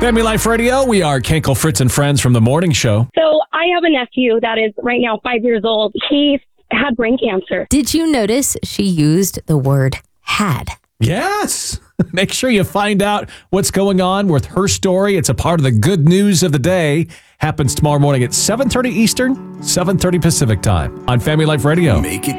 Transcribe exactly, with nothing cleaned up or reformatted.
Family Life Radio, we are Kenkel, Fritz, and Friends from the morning show. So I have a nephew that is right now five years old. He had brain cancer. Did you notice she used the word had? Yes. Make sure you find out what's going on with her story. It's a part of the good news of the day. Happens tomorrow morning at seven thirty Eastern, seven thirty Pacific time on Family Life Radio. Make it